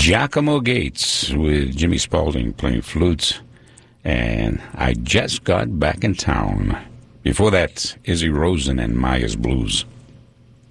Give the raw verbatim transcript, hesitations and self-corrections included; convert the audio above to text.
Giacomo Gates with Jimmy Spaulding playing flutes, and I Just Got Back in Town. Before that, Izzy Rosen and Maya's Blues.